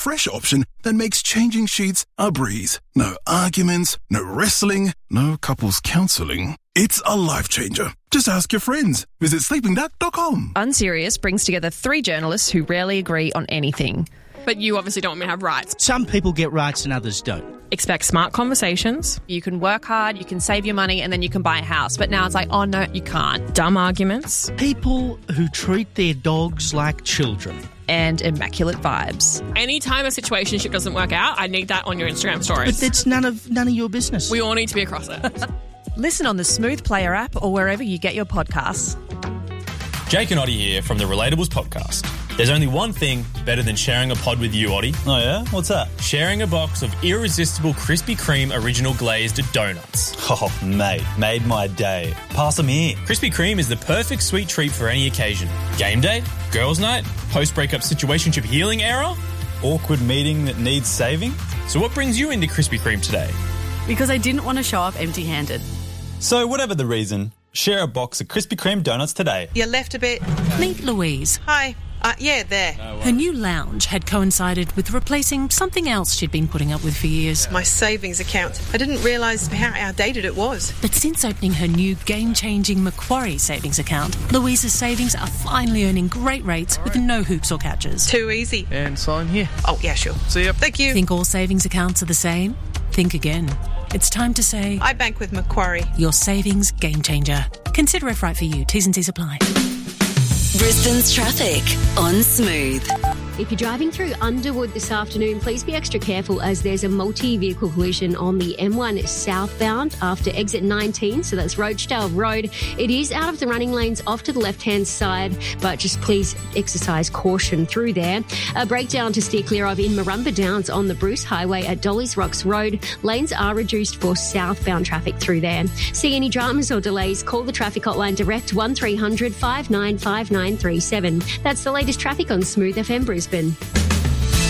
fresh option that makes changing sheets a breeze. No arguments, no wrestling, no couples counselling. It's a life changer. Just ask your friends. Visit sleepingduck.com. Unserious brings together 3 journalists who rarely agree on anything. But you obviously don't want me to have rights. Some people get rights and others don't. Expect smart conversations. You can work hard, you can save your money, and then you can buy a house. But now it's like, oh no, you can't. Dumb arguments. People who treat their dogs like children. And immaculate vibes. Anytime a situationship doesn't work out, I need that on your Instagram stories. But that's none of your business. We all need to be across it. Listen on the Smooth Player app or wherever you get your podcasts. Jake and Oddie here from the Relatables podcast. There's only one thing better than sharing a pod with you, Oddie. Oh, yeah? What's that? Sharing a box of irresistible Krispy Kreme original glazed donuts. Oh, mate, made my day. Pass them here. Krispy Kreme is the perfect sweet treat for any occasion. Game day, girls' night, post-breakup situationship healing era, Awkward meeting that needs saving. So what brings you into Krispy Kreme today? Because I didn't want to show up empty-handed. So whatever the reason, share a box of Krispy Kreme donuts today. You left a bit. Meet Louise. Hi. Yeah, there. Her new lounge had coincided with replacing something else she'd been putting up with for years. My savings account. I didn't realise how outdated it was. But since opening her new game-changing Macquarie savings account, Louise's savings are finally earning great rates with no hoops or catches. Too easy. And sign here. Oh, yeah, sure. See ya. Thank you. Think all savings accounts are the same? Think again. It's time to say... I bank with Macquarie. Your savings game changer. Consider if right for you. T's and C's apply. Brisbane's traffic on Smooth. If you're driving through Underwood this afternoon, please be extra careful as there's a multi-vehicle collision on the M1 southbound after exit 19, so that's Rochedale Road. It is out of the running lanes off to the left-hand side, but just please exercise caution through there. A breakdown to steer clear of in Marumba Downs on the Bruce Highway at Dolly's Rocks Road. Lanes are reduced for southbound traffic through there. See any dramas or delays, call the traffic hotline direct 1300 595937. That's the latest traffic on Smooth FM Brisbane.